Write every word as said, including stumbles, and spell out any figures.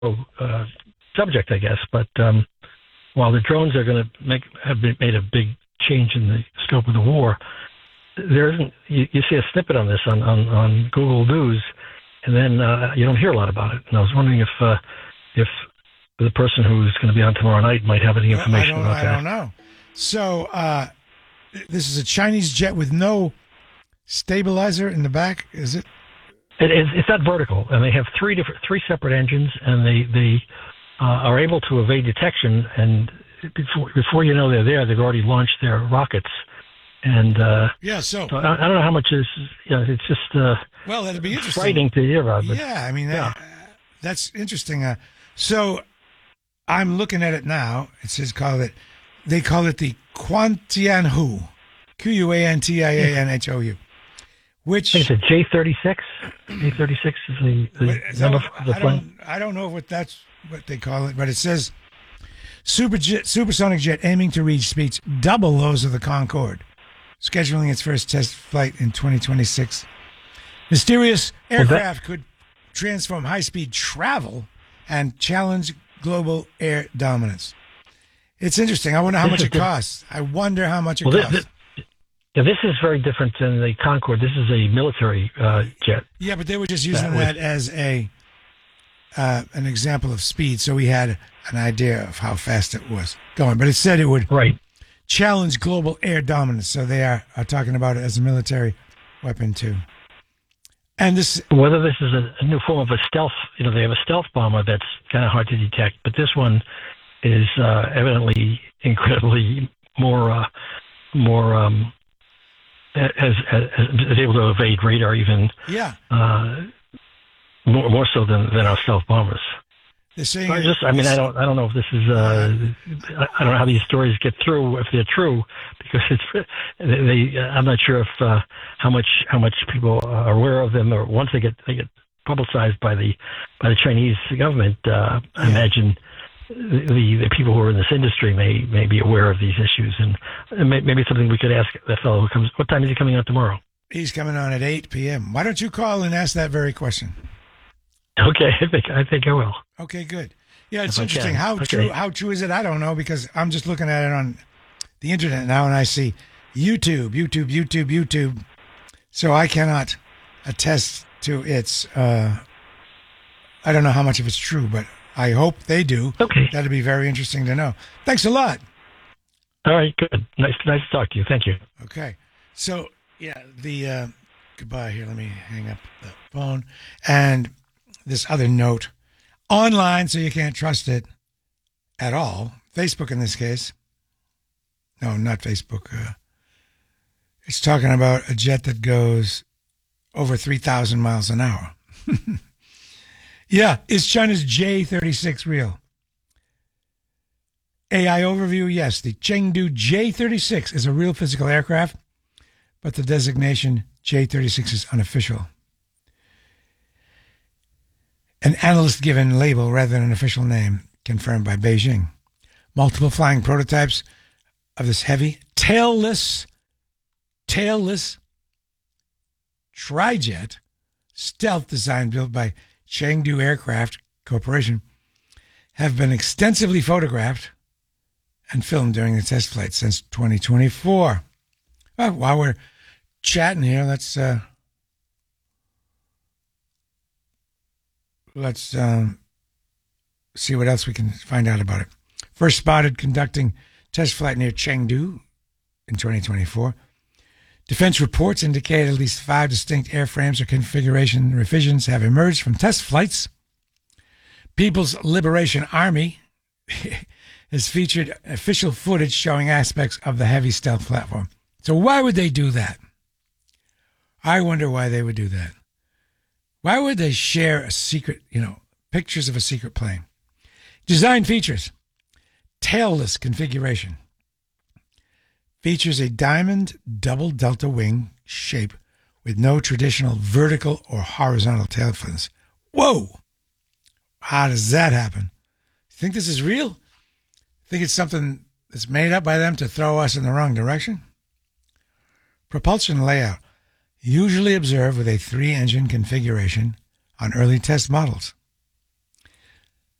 uh, subject, I guess. But um, while the drones are going to make have been, made a big change in the scope of the war, there isn't. You, you see a snippet on this on, on, on Google News, and then uh, you don't hear a lot about it. And I was wondering if uh, if the person who's going to be on tomorrow night might have any information well, about I that. I don't know. So uh, this is a Chinese jet with no stabilizer in the back, is it? It, it's, it's not vertical, and they have three different, three separate engines, and they they uh, are able to evade detection. And before before you know they're there, they've already launched their rockets. And uh, yeah, so, so I, I don't know how much is. You know, it's just uh, well, that'd be interesting. Frightening to hear about. But, yeah, I mean, yeah. That, uh, that's interesting. Uh, so I'm looking at it now. It says call it. They call it the Quantianhu, Q U A N T I A N H O U. Which I think it's a J thirty-six. J thirty-six is the, the is number that, of the I plane. don't, I don't know what that's what they call it, but it says super jet, supersonic jet aiming to reach speeds double those of the Concorde, scheduling its first test flight in twenty twenty-six. Mysterious aircraft could transform high-speed travel and challenge global air dominance. It's interesting. I wonder how This much is it the- costs. I wonder how much it Well, this, costs. this, yeah, this is very different than the Concorde. This is a military uh, jet. Yeah, but they were just using That that was- as a uh, an example of speed, so we had an idea of how fast it was going. But it said it would Right. challenge global air dominance, so they are, are talking about it as a military weapon too. And this, Whether this is a, a new form of a stealth, you know, they have a stealth bomber that's kind of hard to detect, but this one is uh, evidently incredibly more, uh, more um, has, has, is able to evade radar even yeah, uh, more more so than, than our stealth bombers. they're saying. So I just, I mean, I don't, I don't know if this is, uh, I I don't know how these stories get through if they're true, because it's, they, I'm not sure if uh, how much how much people are aware of them, or once they get they get publicized by the by the Chinese government. Uh, I imagine the the people who are in this industry may may be aware of these issues, and, and may, maybe something we could ask that fellow who comes. What time is he coming out tomorrow? He's coming on at eight p.m. Why don't you call and ask that very question? Okay, I think I think I will. Okay, good. Yeah, it's If I interesting. can. How Okay. true? How true is it? I don't know, because I'm just looking at it on the internet now, and I see YouTube, YouTube, YouTube, YouTube. So I cannot attest to its. Uh, I don't know how much of it's true, but I hope they do. Okay. That'd be very interesting to know. Thanks a lot. All right, good. Nice nice to talk to you. Thank you. Okay. So, yeah, the uh, goodbye here. Let me hang up the phone. And this other note online, so you can't trust it at all. Facebook in this case. No, not Facebook. Uh, it's talking about a jet that goes over three thousand miles an hour. Yeah, is China's J thirty-six real? A I overview, yes. The Chengdu J thirty-six is a real physical aircraft, but the designation J thirty-six is unofficial. An analyst-given label rather than an official name, confirmed by Beijing. Multiple flying prototypes of this heavy, tailless, tailless trijet stealth design built by Chengdu Aircraft Corporation have been extensively photographed and filmed during the test flight since twenty twenty-four. Well, while we're chatting here, let's uh, let's um, see what else we can find out about it. First spotted conducting test flight near Chengdu in twenty twenty-four. Defense reports indicate at least five distinct airframes or configuration revisions have emerged from test flights. People's Liberation Army has featured official footage showing aspects of the heavy stealth platform. So why would they do that? I wonder why they would do that. Why would they share a secret, you know, pictures of a secret plane? Design features. Tailless configuration. Features a diamond double delta wing shape with no traditional vertical or horizontal tail fins. Whoa! How does that happen? Think this is real? Think it's something that's made up by them to throw us in the wrong direction? Propulsion layout. Usually observed with a three-engine configuration on early test models.